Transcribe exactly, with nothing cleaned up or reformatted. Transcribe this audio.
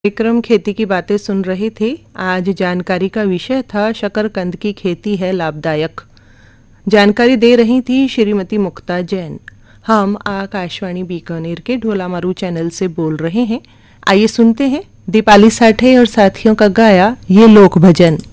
विक्रम खेती की बातें सुन रहे थे। आज जानकारी का विषय था शकरकंद की खेती है लाभदायक। जानकारी दे रही थी श्रीमती मुक्ता जैन। हम आकाशवाणी बीकानेर के ढोलामारू चैनल से बोल रहे हैं। आइए सुनते हैं दीपाली साठे और साथियों का गाया ये लोक भजन।